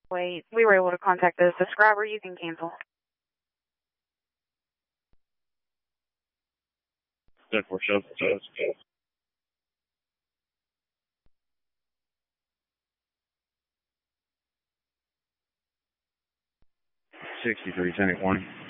Wait, we were able to contact the subscriber. You can cancel. 63, 10 warning.